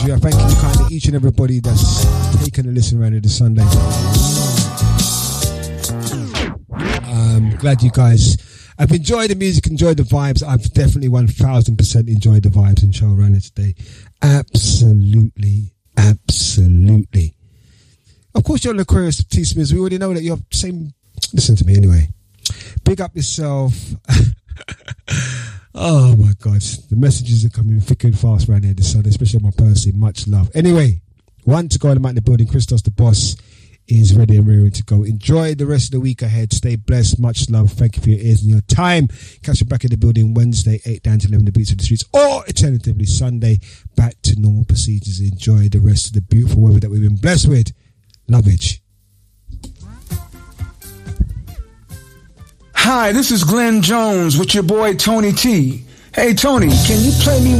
We are thanking you kindly, each and everybody that's taken a listen around here this Sunday. I'm glad you guys have enjoyed the music, enjoyed the vibes. I've definitely 1000% enjoyed the vibes and show around here today. Absolutely. Absolutely. Of course, you're Aquarius T. Smiths. We already know that you're same. Listen to me anyway. Big up yourself. Oh my God. The messages are coming thick and fast around here this Sunday, especially on my person. Much love. Anyway, one to go in the building. Christos the boss is ready and rearing to go. Enjoy the rest of the week ahead. Stay blessed. Much love. Thank you for your ears and your time. Catch you back in the building Wednesday, 8 down to 11, the beats of the streets, or alternatively Sunday, back to normal procedures. Enjoy the rest of the beautiful weather that we've been blessed with. Lovage. Hi, this is Glenn Jones with your boy Tony T. Hey Tony, can you play me